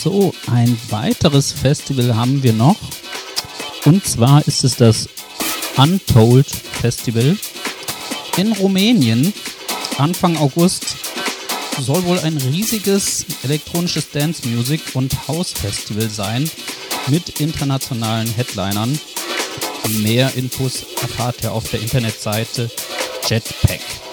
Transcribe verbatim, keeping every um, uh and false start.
So, ein weiteres Festival haben wir noch. Und zwar ist es das Untold Festival in Rumänien. Anfang August soll wohl ein riesiges elektronisches Dance Music und House Festival sein mit internationalen Headlinern. Mehr Infos erfahrt ihr auf der Internetseite Jetpack.